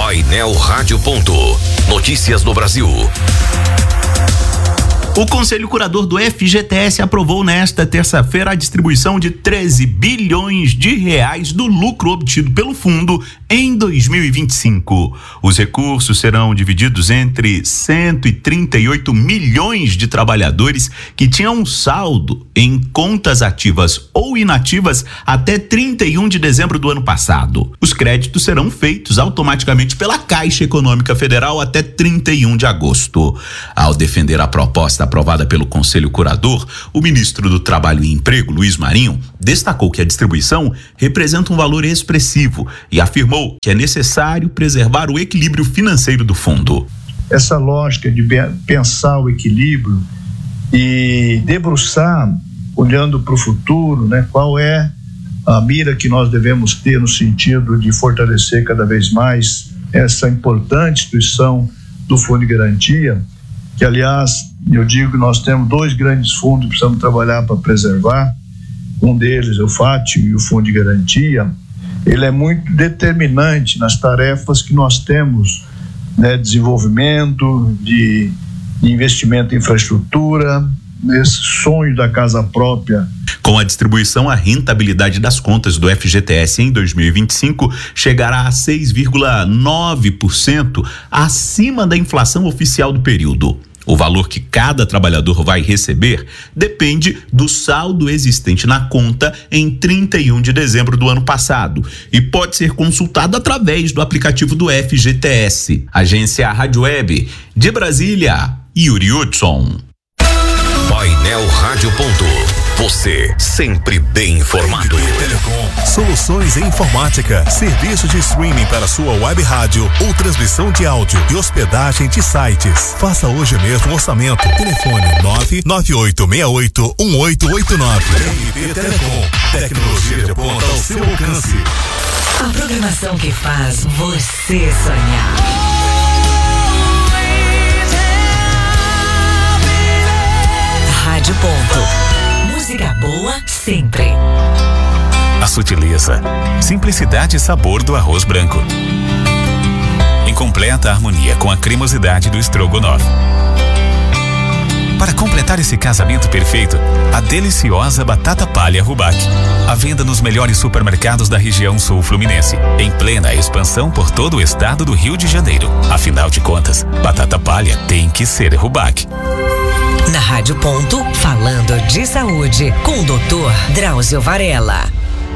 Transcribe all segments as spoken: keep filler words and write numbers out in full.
Painel Rádio Ponto. Notícias do Brasil. O Conselho Curador do F G T S aprovou nesta terça-feira a distribuição de treze bilhões de reais do lucro obtido pelo fundo em dois mil e vinte e cinco. Os recursos serão divididos entre cento e trinta e oito milhões de trabalhadores que tinham um saldo em contas ativas ou inativas até trinta e um de dezembro do ano passado. Os créditos serão feitos automaticamente pela Caixa Econômica Federal até trinta e um de agosto. Ao defender a proposta aprovada pelo Conselho Curador, o ministro do Trabalho e Emprego, Luiz Marinho, destacou que a distribuição representa um valor expressivo e afirmou que é necessário preservar o equilíbrio financeiro do fundo. Essa lógica de pensar o equilíbrio e debruçar, olhando para o futuro, né, qual é a mira que nós devemos ter no sentido de fortalecer cada vez mais essa importante instituição do Fundo de Garantia, que, aliás, eu digo que nós temos dois grandes fundos que precisamos trabalhar para preservar. Um deles é o FATIO e o Fundo de Garantia. Ele é muito determinante nas tarefas que nós temos, né, desenvolvimento, de, de investimento em infraestrutura, nesse sonho da casa própria. Com a distribuição, a rentabilidade das contas do F G T S em dois mil e vinte e cinco chegará a seis vírgula nove por cento acima da inflação oficial do período. O valor que cada trabalhador vai receber depende do saldo existente na conta em trinta e um de dezembro do ano passado e pode ser consultado através do aplicativo do F G T S. Agência Rádio Web de Brasília, Yuri Hudson. Painel Rádio Ponto. Você sempre bem informado. Telecom, soluções em informática, serviço de streaming para sua web rádio ou transmissão de áudio e hospedagem de sites. Faça hoje mesmo um orçamento. Telefone nove nove oito seis oito um oito oito nove. M P Telecom, tecnologia de ponta ao seu alcance. A programação que faz você sonhar. Rádio Ponto. Música boa sempre. A sutileza, simplicidade e sabor do arroz branco, em completa harmonia com a cremosidade do estrogonofe. Para completar esse casamento perfeito, a deliciosa batata palha Rubac. À venda nos melhores supermercados da região sul fluminense, em plena expansão por todo o estado do Rio de Janeiro. Afinal de contas, batata palha tem que ser Rubac. Na Rádio Ponto, falando de saúde, com o doutor Drauzio Varela.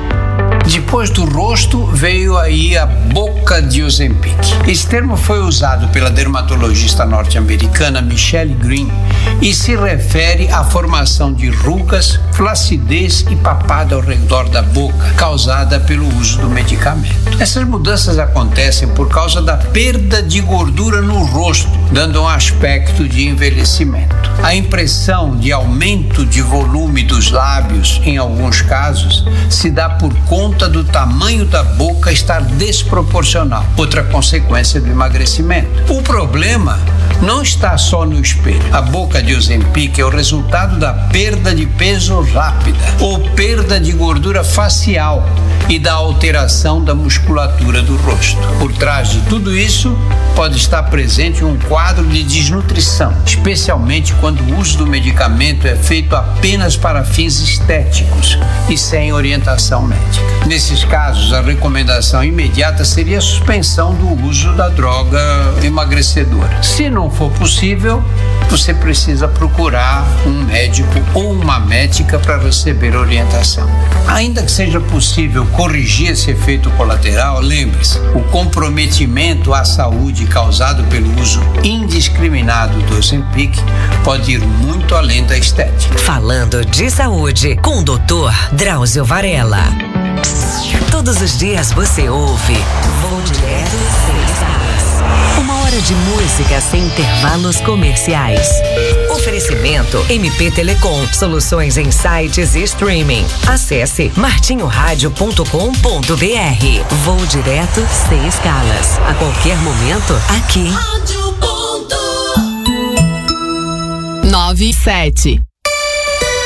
Depois do rosto veio aí a boca de Ozempic. Esse termo foi usado pela dermatologista norte-americana Michelle Green e se refere à formação de rugas, flacidez e papada ao redor da boca, causada pelo uso do medicamento. Essas mudanças acontecem por causa da perda de gordura no rosto, dando um aspecto de envelhecimento. A impressão de aumento de volume dos lábios, em alguns casos, se dá por conta do tamanho da boca estar desproporcional, outra consequência do emagrecimento. O problema não está só no espelho. A boca de Ozempic é o resultado da perda de peso rápida ou perda de gordura facial e da alteração da musculatura do rosto. Por trás de tudo isso, pode estar presente um quadro de desnutrição, especialmente quando o uso do medicamento é feito apenas para fins estéticos e sem orientação médica. Nesses casos, a recomendação imediata seria a suspensão do uso da droga emagrecedora. Se não for possível, você precisa procurar um médico ou uma médica para receber orientação. Ainda que seja possível corrigir esse efeito colateral, lembre-se, o comprometimento à saúde causado pelo uso indiscriminado do Ozempic pode ir muito além da estética. Falando de saúde, com o doutor Drauzio Varela. Todos os dias você ouve Vou Direto Seis Caras. Uma hora de música sem intervalos comerciais. Oferecimento M P Telecom, soluções em sites e streaming. Acesse martinho rádio ponto com ponto b r. Vou Direto sem escalas. A qualquer momento, aqui. Rádio Ponto nove sete.